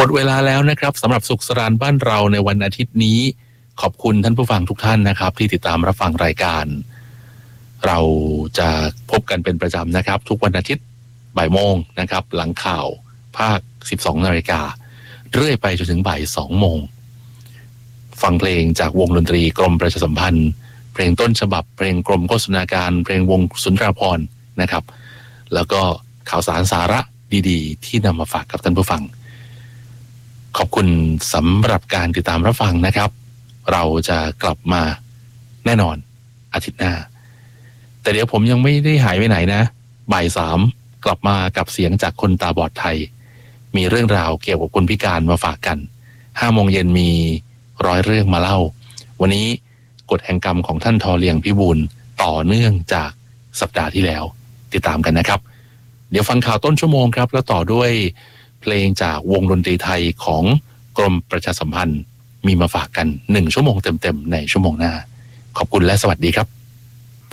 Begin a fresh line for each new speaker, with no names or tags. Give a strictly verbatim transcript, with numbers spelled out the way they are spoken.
ดเวลาแล้วนะครับสำหรับสุขสรานบ้านเราในวันอาทิตย์นี้ขอบคุณท่านผู้ฟังทุกท่านนะครับที่ติดตามรับฟังรายการเราจะพบกันเป็นประจำนะครับทุกวันอาทิตย์บ่ายโมงนะครับหลังข่าวภาค สิบสองนาฬิกาเรื่อยไปจนถึงบ่ายสองโมงฟังเพลงจากวงดนตรีกรมประชาสัมพันธ์เพลงต้นฉบับเพลงกรมโฆษณาการเพลงวงสุนทราภรณ์นะครับแล้วก็ข่าวสารสาระดีๆที่นำมาฝากกับท่านผู้ฟังขอบคุณสำหรับการติดตามรับฟังนะครับเราจะกลับมาแน่นอนอาทิตย์หน้าแต่เดี๋ยวผมยังไม่ได้หายไปไหนนะบ่ายสามกลับมากับเสียงจากคนตาบอดไทยมีเรื่องราวเกี่ยวกับคนพิการมาฝากกันห้าโมงเย็นมีร้อยเรื่องมาเล่าวันนี้กฎแห่งกรรมของท่านทอเลียงพิบูลต่อเนื่องจากสัปดาห์ที่แล้วติดตามกันนะครับเดี๋ยวฟังข่าวต้นชั่วโมงครับแล้วต่อด้วยเพลงจากวงดนตรีไทยของกรมประชาสัมพันธ์มีมาฝากกันหนึ่งชั่วโมงเต็มๆในชั่วโมงหน้าขอบคุณและสวัสดีครับ